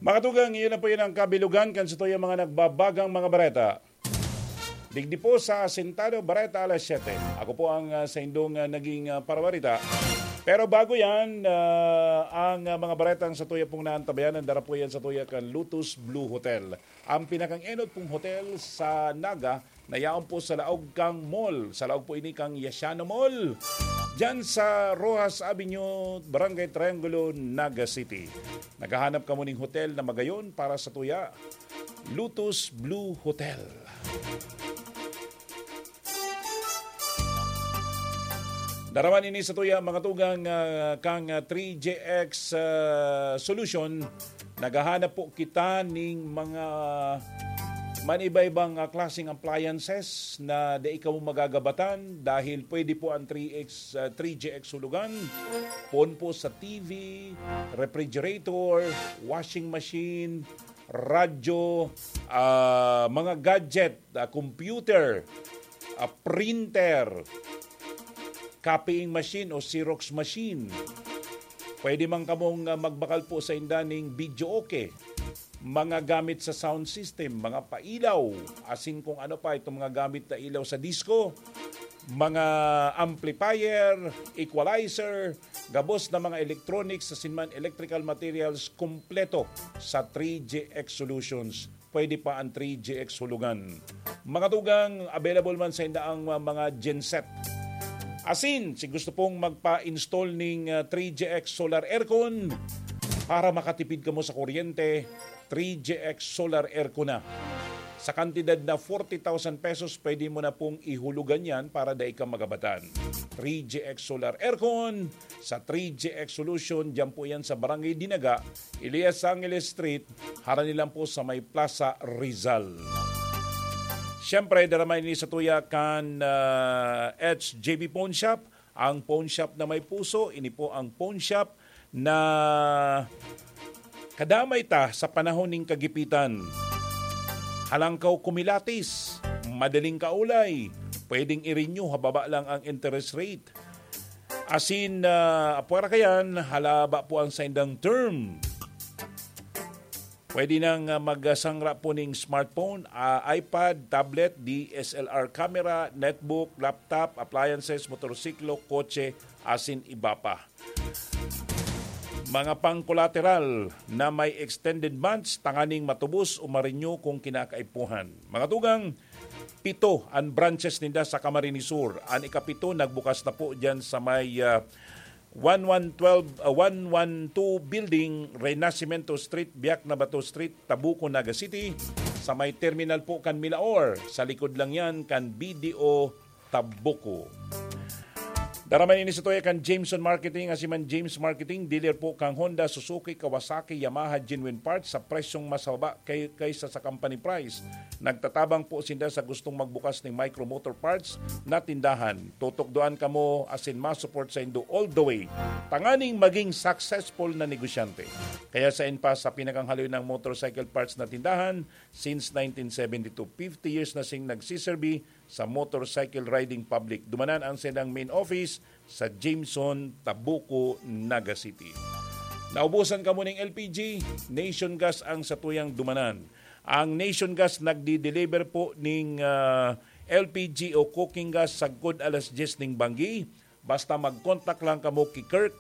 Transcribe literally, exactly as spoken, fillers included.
Mga tugang, iyon na po yun ang kabilugan kan sa tuyo mga nagbabagang mga bareta. Digdi po sa Sentado Bareta alas siyete. Ako po ang uh, sa indong uh, naging uh, parawarita. Pero bago yan, uh, ang uh, mga baretang sa tuya pong naantabayan, nandara po yan sa tuya kan Lotus Blue Hotel. Ang pinakang enod pong hotel sa Naga, nayaon po sa Laog Kang Mall. Sa Laog po ini kang Yasiano Mall. Diyan sa Rojas Avenue, Barangay Triangulo, Naga City. Naghahanap ka muning hotel na magayon para sa tuya. Lotus Blue Hotel. Daraman ini sa tuya mga tugang uh, kang uh, three G X uh, solution. Naghahanap po kita ning mga maniba-ibang uh, klaseng appliances na di ikaw magagabatan dahil pwede po ang three X, uh, three G X sulugan. Pon po sa T V, refrigerator, washing machine, radyo, uh, mga gadget, uh, computer, uh, printer, copying machine o Xerox machine. Pwede man kamong uh, magbakal po sa indaning video okay. Mga gamit sa sound system, mga pailaw, asin kung ano pa itong mga gamit na ilaw sa disco, mga amplifier, equalizer, gabos na mga electronics sa sinman electrical materials, kumpleto sa three G X Solutions. Pwede pa ang three G X hulugan. Mga tugang, available man sa indaang uh, mga genset. Asin, si gusto pong magpa-install ng uh, three G X solar aircon para makatipid ka mo sa kuryente, three G X solar aircon na. Sa kantidad na forty thousand pesos, pwede mo na pong ihulugan yan para dahi ka magabatan. three G X solar aircon sa three G X Solution, dyan po yan sa Barangay Dinaga, Elias Angeles Street, harani lang po sa may Plaza Rizal. Siyempre, daramay ni sa tuya kan uh, H J B Pawn Shop. Ang pawn shop na may puso, ini po ang pawn shop na kadamay ta sa panahon ng kagipitan. Halangkaw kumilatis, madaling kaulay, pwedeng i-renew, hababa lang ang interest rate. Asin, uh, apwara kayan, halaba po ang sindang term. Pwede nang uh, magsangra po ng smartphone, uh, iPad, tablet, D S L R camera, netbook, laptop, appliances, motorsiklo, kotse, asin iba pa. Mga pang-collateral na may extended months, tanganing matubos o marinyo kung kinakaipuhan. Mga tugang, pito ang branches ninda sa Camarines Sur. Ang ikapito, nagbukas na po dyan sa may uh, one one one two Building, Renacimiento Street, Biak na Bato Street, Tabuco, Naga City. Sa may terminal po kan Milaor. Sa likod lang yan kan B D O Tabuco. Daraman ini sa toya kan Jameson Marketing, asiman James Marketing, dealer po kang Honda, Suzuki, Kawasaki, Yamaha, genuine parts sa presyong mas baba kay, kaysa sa company price. Nagtatabang po sinda sa gustong magbukas ng micro motor parts na tindahan. Tutok doan kamo asin ma-support sa indo all the way. Tanganing maging successful na negosyante. Kaya sa inpa sa pinakang haloy ng motorcycle parts na tindahan since nineteen seventy-two. fifty years na sing nagsiserbi sa motorcycle riding public. Dumanan ang silang main office sa Jameson, Tabuco, Naga City. Naubusan ka mo ng L P G, Nation Gas ang satuyang dumanan. Ang Nation Gas nagdi-deliver po ng uh, L P G o cooking gas sa good alas diyes ning Banggi. Basta mag-contact lang kamo kay Kirk